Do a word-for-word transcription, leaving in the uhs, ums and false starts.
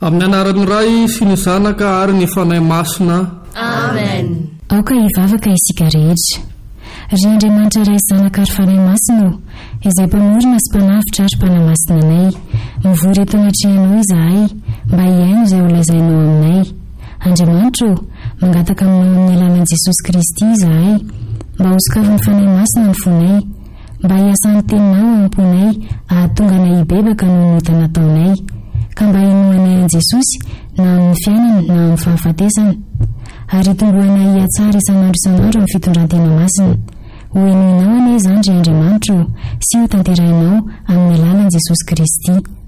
amin'ny anaran'ny ray finozanaka ary ny fanahy masina. Amen. Aoka hivavaka isika rehetra. Ry Andriamanitra ray zanaka ary fanahy masina izay mpamorona sy mpanavitra ary mpanahy masina anay, mivory eto anatrihanao izahay mba hiaino izay holazainao aminay. Andriamanitra, mangataka aminao amin'ny alalan'i Jesosy Kristy izahay mba hosokavin'ny fanahy masina ny fonay, mba hiasan'ny teninao amponay ahatonga anay hibebaka noho ny tana taonay, ka mba hinoanay an Jesosy na amin'ny fiainana na amin'ny fahafatesana, ary tomboanay hiatsara isanandro isanandro amin'ny fitondrantena masina. Ho inoinao anay izany ry Andriamanitra sy ho tanterahinao amin'ny alalan'i Jesosy Kristy.